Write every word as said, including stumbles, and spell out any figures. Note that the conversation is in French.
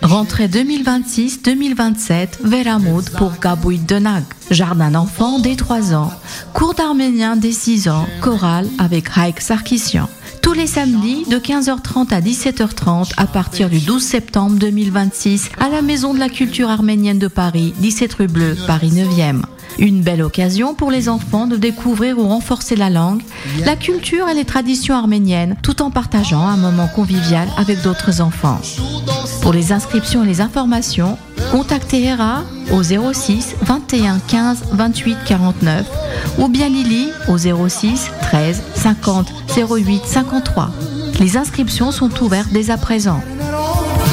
Rentrée deux mille vingt-six deux mille vingt-sept, Veramoud pour Gabouy Denag. Jardin d'enfants dès trois ans. Cours d'arménien dès six ans. Chorale avec Haïk Sarkissian. Tous les samedis de quinze heures trente à dix-sept heures trente à partir du douze septembre deux mille vingt-six à la Maison de la Culture Arménienne de Paris, dix-sept rue Bleue, Paris neuvième. Une belle occasion pour les enfants de découvrir ou renforcer la langue, la culture et les traditions arméniennes, tout en partageant un moment convivial avec d'autres enfants. Pour les inscriptions et les informations, contactez Hera au zéro six vingt et un quinze vingt-huit quarante-neuf ou bien Lily au zéro six treize cinquante zéro huit cinquante-trois. Les inscriptions sont ouvertes dès à présent.